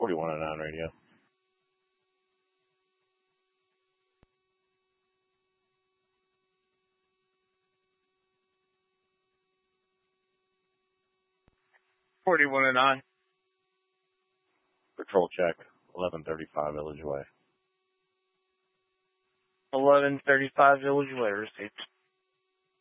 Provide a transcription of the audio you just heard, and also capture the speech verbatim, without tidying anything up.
forty-one oh nine radio. forty-one oh nine. Patrol check, eleven thirty-five Village Way. eleven thirty-five Village Way received.